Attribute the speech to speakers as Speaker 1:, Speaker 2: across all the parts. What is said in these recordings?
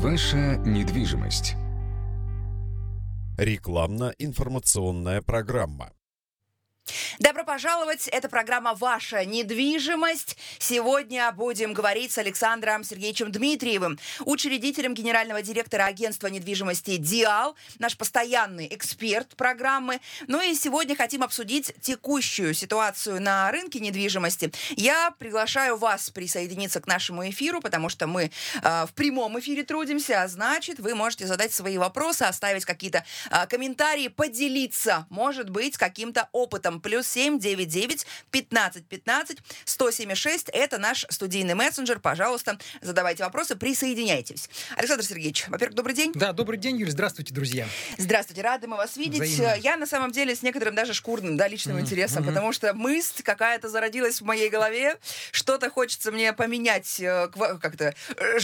Speaker 1: Ваша недвижимость.
Speaker 2: Рекламно-информационная программа.
Speaker 3: Добро пожаловать! Это программа «Ваша недвижимость». Сегодня будем говорить с Александром Сергеевичем Дмитриевым, учредителем генерального директора агентства недвижимости «Диал», наш постоянный эксперт программы. Ну и сегодня хотим обсудить текущую ситуацию на рынке недвижимости. Я приглашаю вас присоединиться к нашему эфиру, потому что мы в прямом эфире трудимся, а значит, вы можете задать свои вопросы, оставить какие-то комментарии, поделиться, может быть, каким-то опытом. +7 99 15 15 176. Это наш студийный мессенджер. Пожалуйста, задавайте вопросы, присоединяйтесь. Александр Сергеевич, во-первых, добрый день.
Speaker 4: Да, добрый день, Юлия. Здравствуйте, друзья.
Speaker 3: Здравствуйте, рады мы вас видеть.
Speaker 4: Взаимно.
Speaker 3: Я, на самом деле, с некоторым даже шкурным, личным интересом, потому что мысль какая-то зародилась в моей голове. Что-то хочется мне поменять, как-то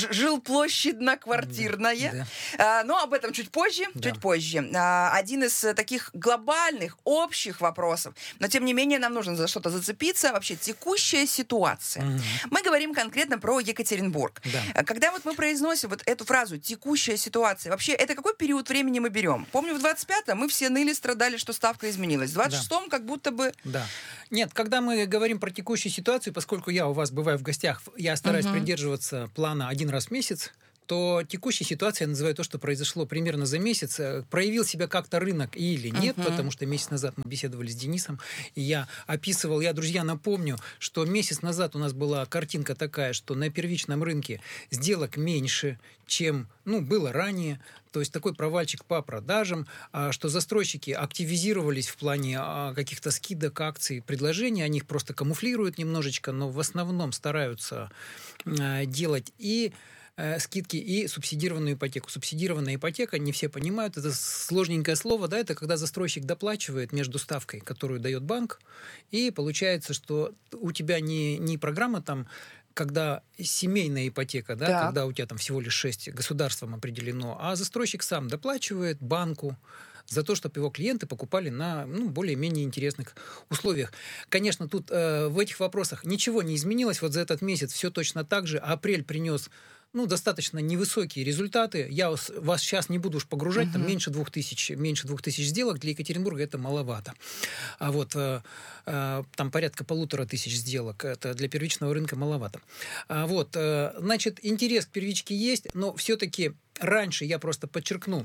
Speaker 3: жилплощадно-квартирное.
Speaker 4: Да.
Speaker 3: Но об этом чуть позже.
Speaker 4: Да.
Speaker 3: Чуть позже. Один из таких глобальных, общих вопросов. Но, тем не менее, нам нужно за что-то зацепиться. Вообще, текущая ситуация. Мы говорим конкретно про Екатеринбург.
Speaker 4: Да.
Speaker 3: Когда вот мы произносим вот эту фразу «текущая ситуация», вообще, это какой период времени мы берем? Помню, в 25-м мы все ныли, страдали, что ставка изменилась. В 26-м как будто бы...
Speaker 4: Да. Нет, когда мы говорим про текущую ситуацию, поскольку я у вас бываю в гостях, я стараюсь придерживаться плана один раз в месяц, то текущей ситуацией я называю то, что произошло примерно за месяц. Проявил себя как-то рынок или нет, потому что месяц назад мы беседовали с Денисом, и я описывал, друзья, напомню, что месяц назад у нас была картинка такая, что на первичном рынке сделок меньше, чем было ранее. То есть такой провальчик по продажам, что застройщики активизировались в плане каких-то скидок, акций, предложений, они их просто камуфлируют немножечко, но в основном стараются делать и скидки, и субсидированную ипотеку. Субсидированная ипотека, не все понимают, это сложненькое слово, да, это когда застройщик доплачивает между ставкой, которую дает банк, и получается, что у тебя не программа там, когда семейная ипотека, да, когда у тебя там всего лишь 6 государством определено, а застройщик сам доплачивает банку за то, чтобы его клиенты покупали на более-менее интересных условиях. Конечно, тут в этих вопросах ничего не изменилось. Вот за этот месяц все точно так же. Апрель принес достаточно невысокие результаты. Я вас сейчас не буду уж погружать, там меньше 2000 сделок. Для Екатеринбурга это маловато. А вот там порядка 1500 сделок. Это для первичного рынка маловато. Значит, интерес к первичке есть, но все-таки раньше, я просто подчеркну,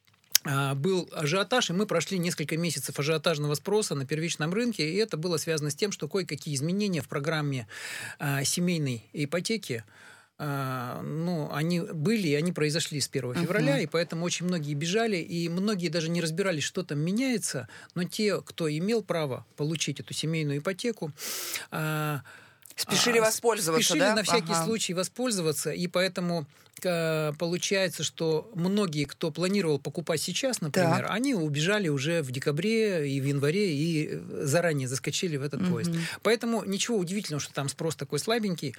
Speaker 4: был ажиотаж, и мы прошли несколько месяцев ажиотажного спроса на первичном рынке, и это было связано с тем, что кое-какие изменения в программе семейной ипотеки, они были, и они произошли с 1 февраля, и поэтому очень многие бежали, и многие даже не разбирались, что там меняется, но те, кто имел право получить эту семейную ипотеку,
Speaker 3: спешили воспользоваться,
Speaker 4: спешили на всякий случай воспользоваться, и поэтому получается, что многие, кто планировал покупать сейчас, например, они убежали уже в декабре и в январе и заранее заскочили в этот поезд. Поэтому ничего удивительного, что там спрос такой слабенький.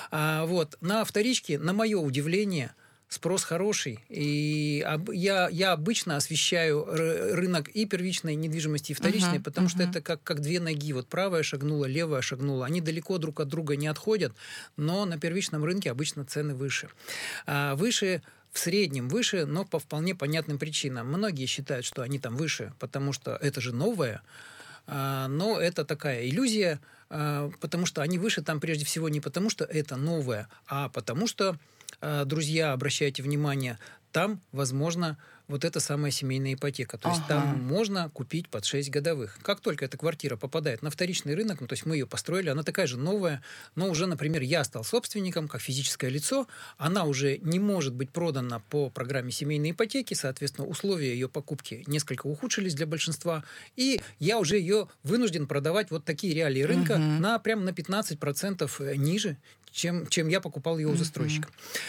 Speaker 4: На вторичке, на мое удивление, спрос хороший, и я обычно освещаю рынок и первичной недвижимости, и вторичной, потому что это как две ноги. Вот правая шагнула, левая шагнула. Они далеко друг от друга не отходят, но на первичном рынке обычно цены выше. Выше в среднем выше, но по вполне понятным причинам. Многие считают, что они там выше, потому что это же новое, но это такая иллюзия, потому что они выше там прежде всего не потому, что это новое, а потому что, друзья, обращайте внимание, там, возможно, вот эта самая семейная ипотека. То есть там можно купить под 6 годовых. Как только эта квартира попадает на вторичный рынок, то есть мы ее построили, она такая же новая, но уже, например, я стал собственником, как физическое лицо, она уже не может быть продана по программе семейной ипотеки, соответственно, условия ее покупки несколько ухудшились для большинства, и я уже ее вынужден продавать вот такие реалии рынка прям на 15% ниже, чем я покупал ее у застройщика.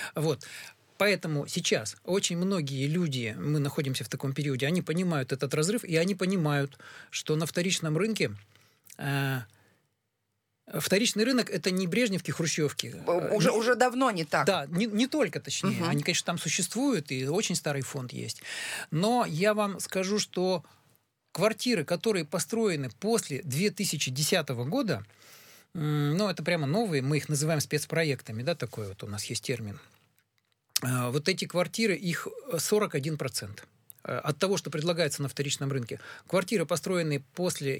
Speaker 4: Поэтому сейчас очень многие люди, мы находимся в таком периоде, они понимают этот разрыв, и они понимают, что на вторичном рынке вторичный рынок — это не Брежневки, Хрущевки.
Speaker 3: Уже давно не так.
Speaker 4: Да, не только, точнее. Они, конечно, там существуют, и очень старый фонд есть. Но я вам скажу, что квартиры, которые построены после 2010 года, это прямо новые, мы их называем спецпроектами, да, такой вот у нас есть термин. вот эти квартиры, их 41%. От того, что предлагается на вторичном рынке. Квартиры, построенные после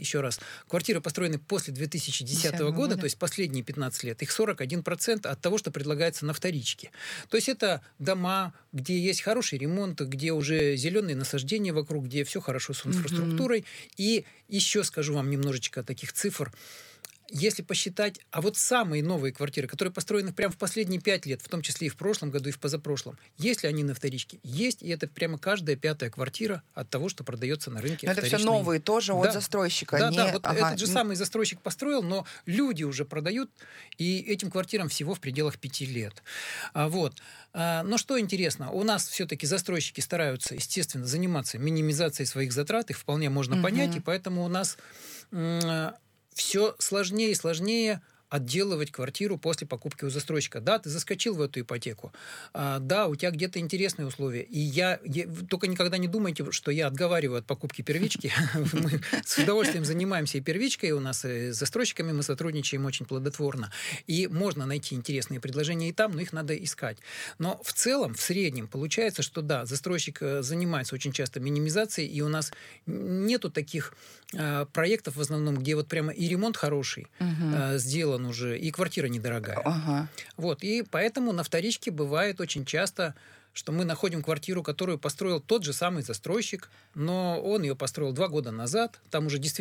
Speaker 4: 2010 года, то есть последние 15 лет, их 41% от того, что предлагается на вторичке. То есть это дома, где есть хороший ремонт, где уже зеленые насаждения вокруг, где все хорошо с инфраструктурой. И еще скажу вам немножечко таких цифр. Если посчитать, а вот самые новые квартиры, которые построены прямо в последние 5 лет, в том числе и в прошлом году, и в позапрошлом, есть ли они на вторичке? Есть, и это прямо каждая 5-я квартира от того, что продается на рынке.
Speaker 3: Но это все новые тоже от застройщика.
Speaker 4: Да, вот этот же самый застройщик построил, но люди уже продают, и этим квартирам всего в пределах 5 лет. Но что интересно, у нас все-таки застройщики стараются, естественно, заниматься минимизацией своих затрат, их вполне можно понять, и поэтому у нас все сложнее и сложнее отделывать квартиру после покупки у застройщика. Да, ты заскочил в эту ипотеку. Да, у тебя где-то интересные условия. И я только никогда не думайте, что я отговариваю от покупки первички. Мы с удовольствием занимаемся и первичкой. У нас и с застройщиками мы сотрудничаем очень плодотворно. И можно найти интересные предложения и там, но их надо искать. Но в целом, в среднем, получается, что да, застройщик занимается очень часто минимизацией, и у нас нету таких проектов в основном, где вот прямо и ремонт хороший сделан уже, и квартира недорогая. И поэтому на вторичке бывает очень часто, что мы находим квартиру, которую построил тот же самый застройщик, но он ее построил 2 года назад, там уже действительно